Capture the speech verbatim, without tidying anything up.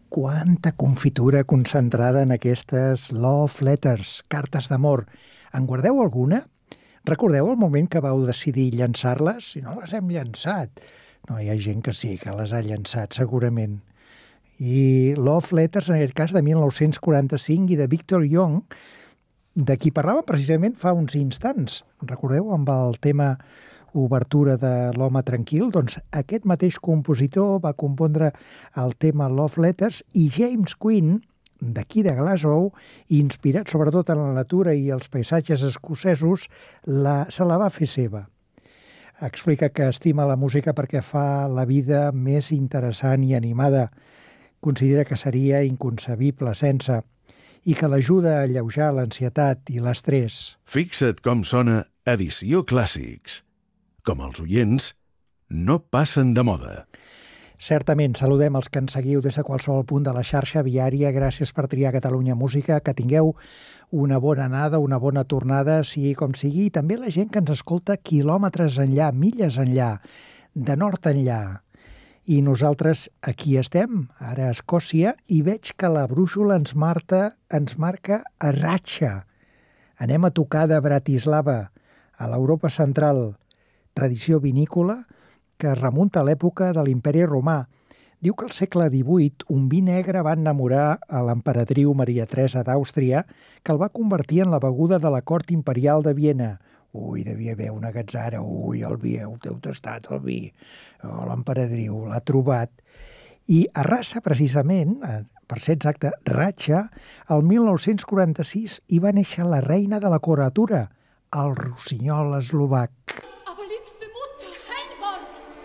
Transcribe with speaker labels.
Speaker 1: Quanta confitura concentrada en aquestes love letters, cartes d'amor. En guardeu alguna? Recordeu el moment que vau decidir llançar-les? Si no les hem llançat. No, hi ha gent que sí, que les ha llançat, segurament. I Love Letters, en aquest cas, de mil nou-cents quaranta-cinc i de Victor Young, de qui parlàvem precisament fa uns instants. Recordeu, amb el tema obertura de l'Home Tranquil? Doncs aquest mateix compositor va compondre el tema Love Letters i James Quinn, d'aquí de Glasgow, inspirat sobretot en la natura i els paisatges escocesos, la, se la va fer seva. Explica que estima la música perquè fa la vida més interessant i animada. Considera que seria inconcebible sense, i que l'ajuda a alleujar l'ansietat i l'estrès.
Speaker 2: Fixa't com sona Edició Clàssics. Com els oients, no passen de moda.
Speaker 1: Certament, saludem els que ens seguiu des de qualsevol punt de la xarxa viària. Gràcies per triar Catalunya Música. Que tingueu una bona anada, una bona tornada, sigui com sigui. I també la gent que ens escolta quilòmetres enllà, milles enllà, de nord enllà. I nosaltres aquí estem, ara a Escòcia, i veig que la brúixola ens marca, ens marca a Ratxa. Anem a tocar de Bratislava, a l'Europa central. Tradició vinícola que remunta a l'època de l'Imperi Romà. Diu que al segle divuit un vi negre va enamorar a l'emperadriu Maria Teresa d'Àustria, que el va convertir en la beguda de la cort imperial de Viena. Ui, devia haver una gatzara, ui, el vi, heu tastat el vi. Oh, l'emperadriu l'ha trobat. I a Rassa, precisament, per ser exacte, Ratxa, el mil nou-cents quaranta-sis hi va néixer la reina de la coronatura, el rossinyol eslovac.